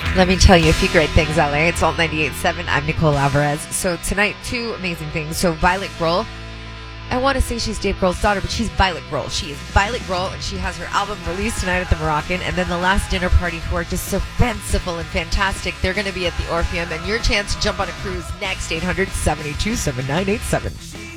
Let me tell you a few great things, LA. It's Alt 98.7. I'm Nicole Alvarez. So tonight, two amazing things. So Violet Grohl, I want to say she's Dave Grohl's daughter, but she's Violet Grohl. She is Violet Grohl, and she has her album released tonight at the Moroccan. And then the Last Dinner Party, who are just so fanciful and fantastic. They're going to be at the Orpheum, and your chance to jump on a cruise next, 800-782-7987.